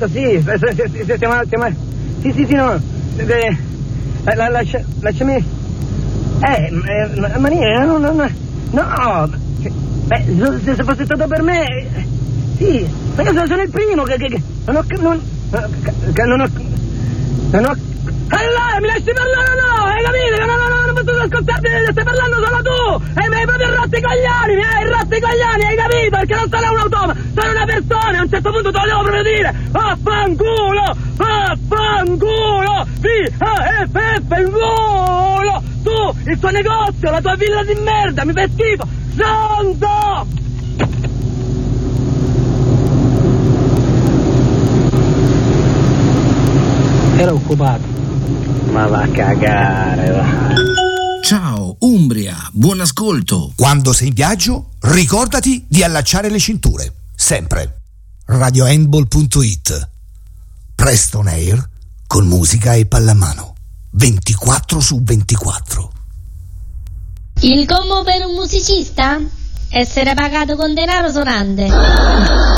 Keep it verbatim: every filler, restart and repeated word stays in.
certo, sì, stiamo, stiamo, sì, sì, sì, no, eh, la, lascia, lasciami, eh, eh Maria, no, no, no, no, beh, se fosse stato per me, sì, ma io sono il primo che, che, che non ho, non, che non ho, non ho, allora mi lasci parlare o no, hai capito? No, no, no, non posso ascoltarti, stai parlando solo tu, e mi hai proprio rotto i coglioni, mi hai rotto i coglioni, hai capito? Perché non sono un automa, sono una persona, a un certo punto te lo devo proprio dire, vaffanculo, vaffanculo, V A F F, il culo, tu, il tuo negozio, la tua villa di merda, mi fai schifo, stronzo! Era occupato. Ma va a cagare, va. Ciao Umbria, buon ascolto. Quando sei in viaggio, ricordati di allacciare le cinture. Sempre. radio handball punto it. Preston Air con musica e pallamano. ventiquattro su ventiquattro. Il commo per un musicista? Essere pagato con denaro sonante.